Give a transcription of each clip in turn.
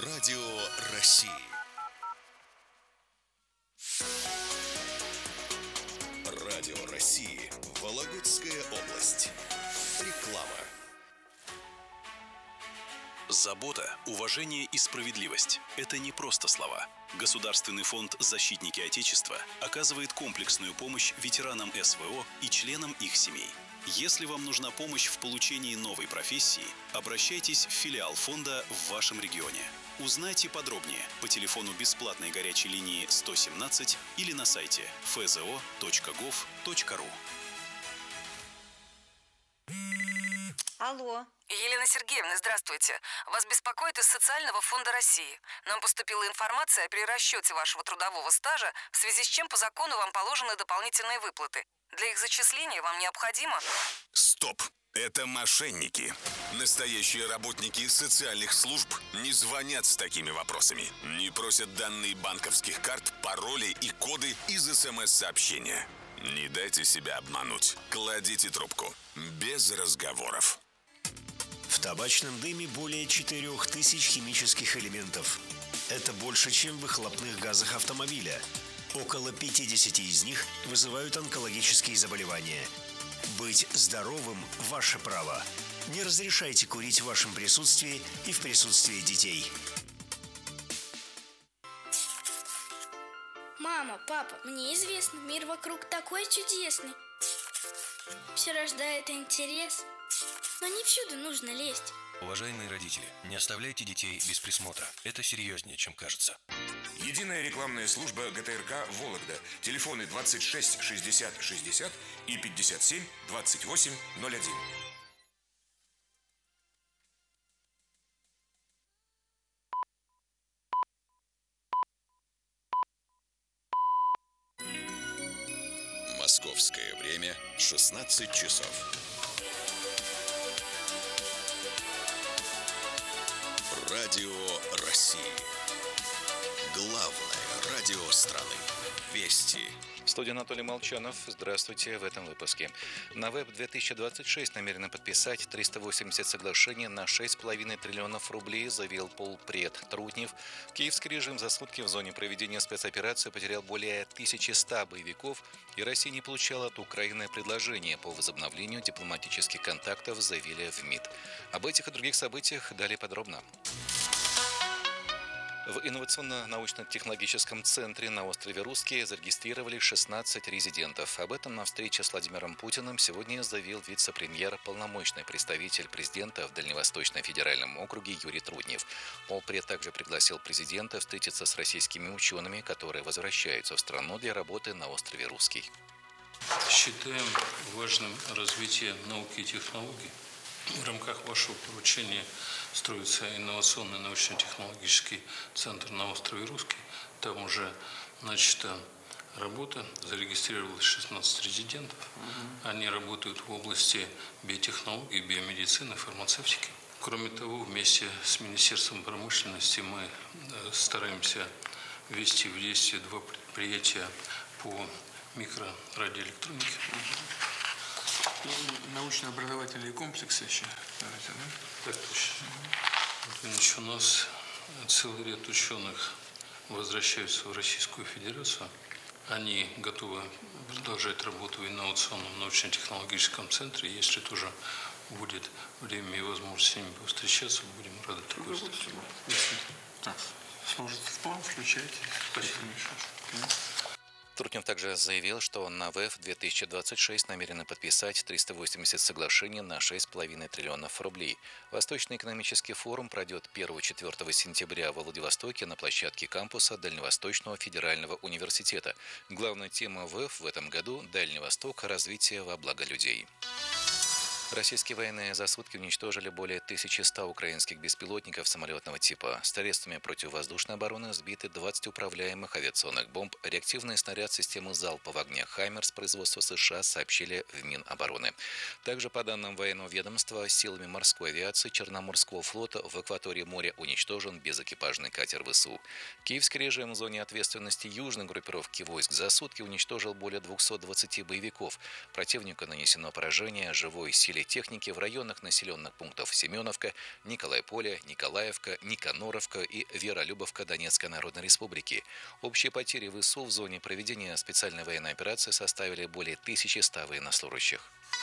Радио России. Радио России. Вологодская область. Реклама. Забота, уважение и справедливость – это не просто слова. Государственный фонд «Защитники Отечества» оказывает комплексную помощь ветеранам СВО и членам их семей. Если вам нужна помощь в получении новой профессии, обращайтесь в филиал фонда в вашем регионе. Узнайте подробнее по телефону бесплатной горячей линии 117 или на сайте fzo.gov.ru. Алло. Елена Сергеевна, здравствуйте. Вас беспокоит из Социального фонда России. Нам поступила информация о перерасчете вашего трудового стажа, в связи с чем по закону вам положены дополнительные выплаты. Для их зачисления вам необходимо... Стоп! Это мошенники. Настоящие работники социальных служб не звонят с такими вопросами. Не просят данные банковских карт, пароли и коды из СМС-сообщения. Не дайте себя обмануть. Кладите трубку. Без разговоров. В табачном дыме более 4000 химических элементов. Это больше, чем в выхлопных газах автомобиля. Около 50 из них вызывают онкологические заболевания. Быть здоровым – ваше право. Не разрешайте курить в вашем присутствии и в присутствии детей. Мама, папа, мне известно, мир вокруг такой чудесный. Все рождает интерес, но не всюду нужно лезть. Уважаемые родители, не оставляйте детей без присмотра. Это серьезнее, чем кажется. Единая рекламная служба ГТРК «Вологда». Телефоны 26 60 60 и 57 28 01. Московское время 16 часов. Радио России. Главное радио страны. Вести. В студии Анатолий Молчанов. Здравствуйте в этом выпуске. На ВЭП 2026 намерены подписать 380 соглашений на 6,5 триллионов рублей, заявил полпред Трутнев. Киевский режим за сутки в зоне проведения спецоперации потерял более 1100 боевиков, и Россия не получала от Украины предложения по возобновлению дипломатических контактов, заявили в МИД. Об этих и других событиях далее подробно. В инновационно-научно-технологическом центре на острове Русский зарегистрировали 16 резидентов. Об этом на встрече с Владимиром Путиным сегодня заявил вице-премьер, полномочный представитель президента в Дальневосточном федеральном округе Юрий Трутнев. Полпред также пригласил президента встретиться с российскими учеными, которые возвращаются в страну для работы на острове Русский. Считаем важным развитие науки и технологий. В рамках вашего поручения строится инновационный научно-технологический центр на острове Русский. Там уже начата работа, зарегистрировалось 16 резидентов. Они работают в области биотехнологий, биомедицины, фармацевтики. Кроме того, вместе с Министерством промышленности мы стараемся ввести в действие 2 предприятия по микрорадиоэлектронике. Научно-образовательные комплексы еще. Давайте, да? Так точно. Значит, у нас целый ряд ученых возвращаются в Российскую Федерацию. Они готовы продолжать работу в инновационном научно-технологическом центре. Если тоже будет время и возможность с ними повстречаться, будем рады такой встрече. Сможете в план, включайте. Спасибо. Трутнев также заявил, что на ВЭФ 2026 намерены подписать 380 соглашений на 6,5 триллионов рублей. Восточный экономический форум пройдет 1-4 сентября в Владивостоке на площадке кампуса Дальневосточного федерального университета. Главная тема ВЭФ в этом году – Дальний Восток, развитие во благо людей. Российские военные за сутки уничтожили более 1100 украинских беспилотников самолетного типа. Средствами противовоздушной обороны сбиты 20 управляемых авиационных бомб, реактивный снаряд системы залпового огня «Хаймерс» производства США, сообщили в Минобороны. Также, по данным военного ведомства, силами морской авиации Черноморского флота в акватории моря уничтожен безэкипажный катер ВСУ. Киевский режим в зоне ответственности южной группировки войск за сутки уничтожил более 220 боевиков. Противнику нанесено поражение живой силе поставили техники в районах населенных пунктов Семеновка, Николайполе, Николаевка, Никаноровка и Веролюбовка Донецкой Народной Республики. Общие потери ВСУ в зоне проведения специальной военной операции составили более 1100 военнослужащих.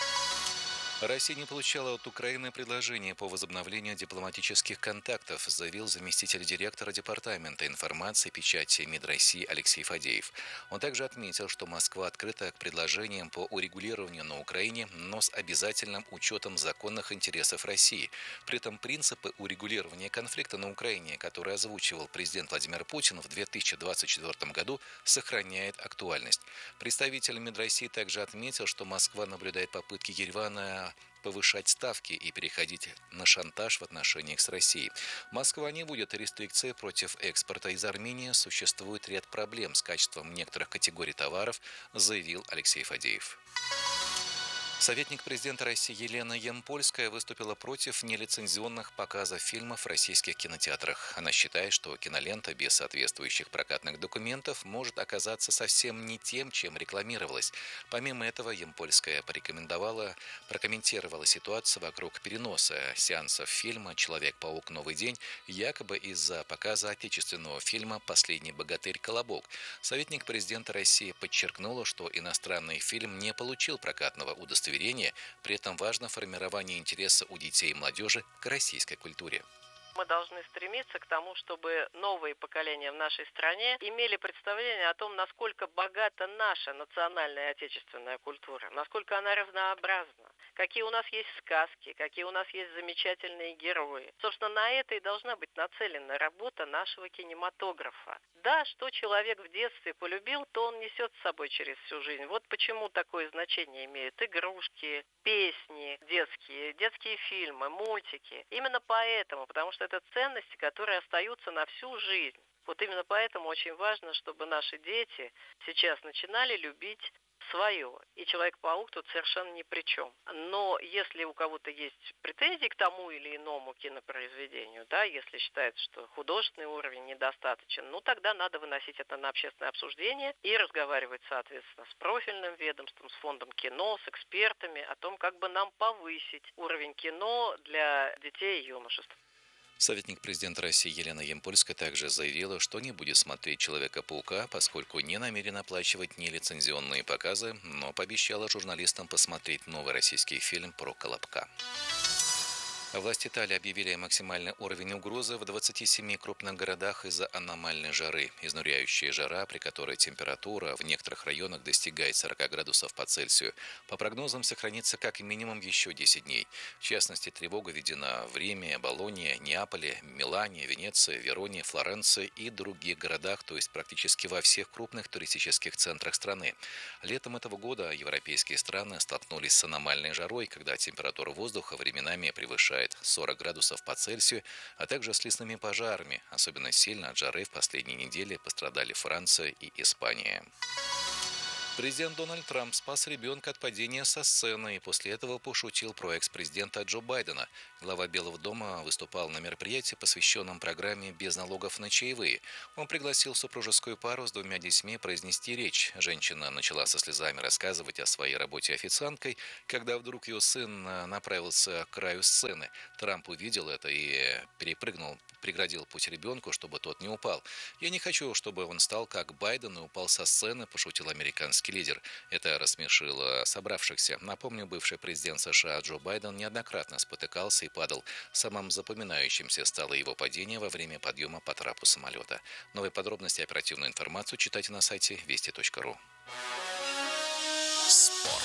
Россия не получала от Украины предложения по возобновлению дипломатических контактов, заявил заместитель директора Департамента информации и печати МИД России Алексей Фадеев. Он также отметил, что Москва открыта к предложениям по урегулированию на Украине, но с обязательным учетом законных интересов России. При этом принципы урегулирования конфликта на Украине, которые озвучивал президент Владимир Путин в 2024 году, сохраняет актуальность. Представитель МИД России также отметил, что Москва наблюдает попытки Еревана повышать ставки и переходить на шантаж в отношениях с Россией. Москва не будет рестрикций против экспорта из Армении. Существует ряд проблем с качеством некоторых категорий товаров, заявил Алексей Фадеев. Советник президента России Елена Ямпольская выступила против нелицензионных показов фильмов в российских кинотеатрах. Она считает, что кинолента без соответствующих прокатных документов может оказаться совсем не тем, чем рекламировалась. Помимо этого, Ямпольская прокомментировала ситуацию вокруг переноса сеансов фильма «Человек-паук. Новый день» якобы из-за показа отечественного фильма «Последний богатырь. Колобок». Советник президента России подчеркнула, что иностранный фильм не получил прокатного удостоверения. При этом важно формирование интереса у детей и молодежи к российской культуре. Мы должны стремиться к тому, чтобы новые поколения в нашей стране имели представление о том, насколько богата наша национальная и отечественная культура, насколько она разнообразна, какие у нас есть сказки, какие у нас есть замечательные герои. Собственно, на это и должна быть нацелена работа нашего кинематографа. Да, что человек в детстве полюбил, то он несет с собой через всю жизнь. Вот почему такое значение имеют игрушки, песни детские фильмы, мультики. Именно поэтому, потому что это ценности, которые остаются на всю жизнь. Вот именно поэтому очень важно, чтобы наши дети сейчас начинали любить свое. И Человек-паук тут совершенно ни при чем. Но если у кого-то есть претензии к тому или иному кинопроизведению, да, если считается, что художественный уровень недостаточен, ну тогда надо выносить это на общественное обсуждение и разговаривать, соответственно, с профильным ведомством, с фондом кино, с экспертами о том, как бы нам повысить уровень кино для детей и юношества. Советник президента России Елена Ямпольская также заявила, что не будет смотреть «Человека-паука», поскольку не намерена оплачивать нелицензионные показы, но пообещала журналистам посмотреть новый российский фильм про Колобка. Власти Италии объявили максимальный уровень угрозы в 27 крупных городах из-за аномальной жары. Изнуряющая жара, при которой температура в некоторых районах достигает 40 градусов по Цельсию, по прогнозам сохранится как минимум еще 10 дней. В частности, тревога введена в Риме, Болонье, Неаполе, Милане, Венеции, Вероне, Флоренции и других городах, то есть практически во всех крупных туристических центрах страны. Летом этого года европейские страны столкнулись с аномальной жарой, когда температура воздуха временами превышает 40 градусов по Цельсию, а также с лесными пожарами. Особенно сильно от жары в последние недели пострадали Франция и Испания. Президент Дональд Трамп спас ребенка от падения со сцены и после этого пошутил про экс-президента Джо Байдена. Глава Белого дома выступал на мероприятии, посвященном программе «Без налогов на чаевые». Он пригласил супружескую пару с 2 детьми произнести речь. Женщина начала со слезами рассказывать о своей работе официанткой, когда вдруг ее сын направился к краю сцены. Трамп увидел это и преградил путь ребенку, чтобы тот не упал. «Я не хочу, чтобы он стал как Байден и упал со сцены», пошутил американский лидер. Это рассмешило собравшихся. Напомню, бывший президент США Джо Байден неоднократно спотыкался и падал. Самым запоминающимся стало его падение во время подъема по трапу самолета. Новые подробности и оперативную информацию читайте на сайте вести.ру. Спорт.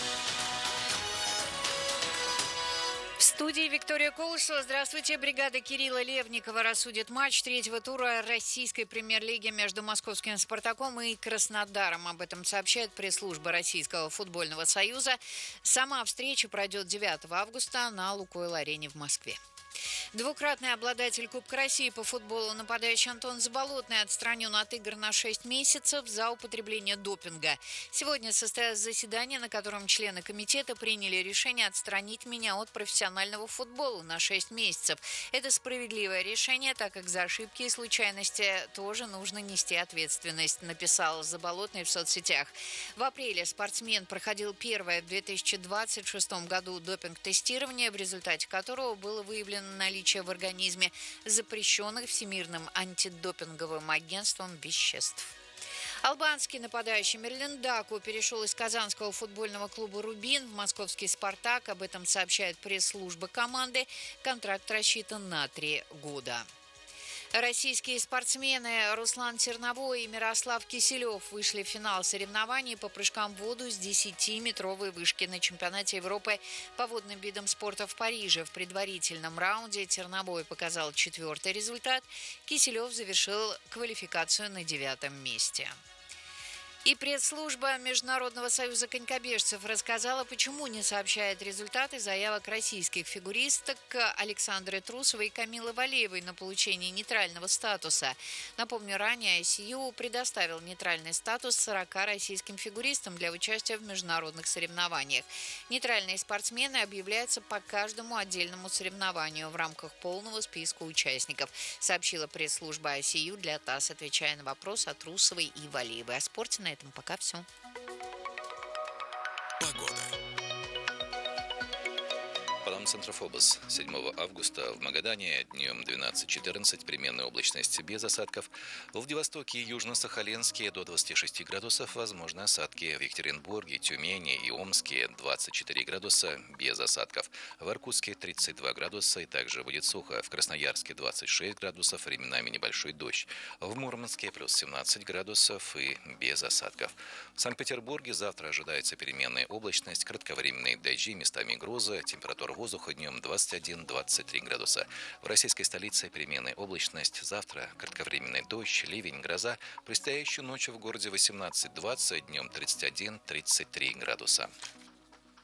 В студии Виктория Колышева. Здравствуйте. Бригада Кирилла Левникова рассудит матч третьего тура российской премьер-лиги между московским «Спартаком» и Краснодаром. Об этом сообщает пресс-служба Российского футбольного союза. Сама встреча пройдет 9 августа на Лукойл-арене в Москве. Двукратный обладатель Кубка России по футболу нападающий Антон Заболотный отстранен от игр на 6 месяцев за употребление допинга. Сегодня состоялось заседание, на котором члены комитета приняли решение отстранить меня от профессионального футбола на 6 месяцев. Это справедливое решение, так как за ошибки и случайности тоже нужно нести ответственность, написал Заболотный в соцсетях. В апреле спортсмен проходил первое в 2026 году допинг-тестирование, в результате которого было выявлено наличие в организме запрещенных Всемирным антидопинговым агентством веществ. Албанский нападающий Мерлин Даку перешел из казанского футбольного клуба «Рубин» в московский «Спартак». Об этом сообщает пресс-служба команды. Контракт рассчитан на 3 года. Российские спортсмены Руслан Терновой и Мирослав Киселев вышли в финал соревнований по прыжкам в воду с 10-метровой вышки на чемпионате Европы по водным видам спорта в Париже. В предварительном раунде Терновой показал 4-й результат, Киселев завершил квалификацию на 9-м месте. И пресс-служба Международного союза конькобежцев рассказала, почему не сообщает результаты заявок российских фигуристок Александры Трусовой и Камилы Валеевой на получение нейтрального статуса. Напомню, ранее ICU предоставил нейтральный статус 40 российским фигуристам для участия в международных соревнованиях. Нейтральные спортсмены объявляются по каждому отдельному соревнованию в рамках полного списка участников, сообщила пресс-служба ICU для ТАСС, отвечая на вопрос о Трусовой и Валеевой. О спорте на этом пока все. Погода. По данным Центра ФОБОС, 7 августа в Магадане днем 12-14 переменная облачность без осадков. В Владивостоке и Южно-Сахалинске до 26 градусов возможны осадки. В Екатеринбурге, Тюмени и Омске 24 градуса без осадков. В Иркутске 32 градуса и также будет сухо. В Красноярске 26 градусов, временами небольшой дождь. В Мурманске плюс 17 градусов и без осадков. В Санкт-Петербурге завтра ожидается переменная облачность, кратковременные дожди, местами грозы, температура воздуха днем 21-23 градуса. В российской столице переменная облачность. Завтра кратковременный дождь, ливень, гроза. Предстоящую ночью в городе 18-20, днем 31-33 градуса.